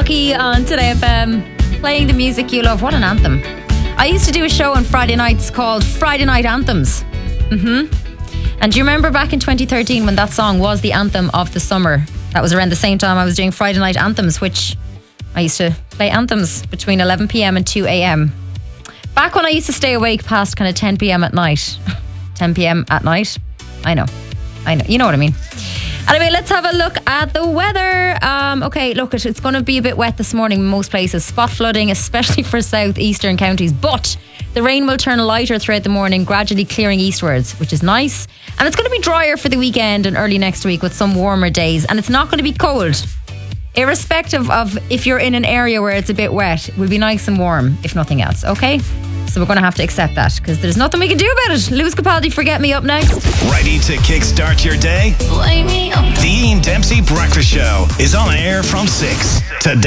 Rocky on Today FM, playing the music you love. What an anthem. I used to do a show on Friday nights called Friday Night Anthems. And do you remember back in 2013 when that song was the anthem of the summer? That was around the same time I was doing Friday Night Anthems, which I used to play anthems between 11 p.m. and 2 a.m. Back when I used to stay awake past kind of 10 p.m. at night. 10 p.m. at night. I know. You know what I mean. Anyway, let's have a look at the weather. Okay, look, it's going to be a bit wet this morning in most places. Spot flooding, especially for southeastern counties. But the rain will turn lighter throughout the morning, gradually clearing eastwards, which is nice. And it's going to be drier for the weekend and early next week with some warmer days. And it's not going to be cold. Irrespective of if you're in an area where it's a bit wet, it will be nice and warm, if nothing else, okay? So we're going to have to accept that because there's nothing we can do about it. Lewis Capaldi, Forget Me, up next. Ready to kickstart your day? Wake me up. The Ian Dempsey Breakfast Show is on air from 6 today.